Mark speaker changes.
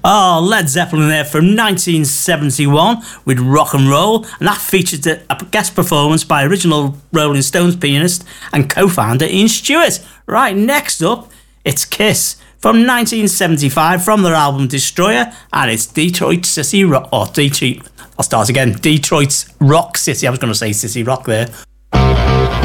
Speaker 1: Oh, Led Zeppelin there from 1971 with Rock and Roll, and that featured a guest performance by original Rolling Stones pianist and co-founder Ian Stewart. Right, next up, it's Kiss from 1975 from their album Destroyer, and it's Detroit City Rock, or Detroit, I'll start again, Detroit's Rock City. I was going to say City Rock there.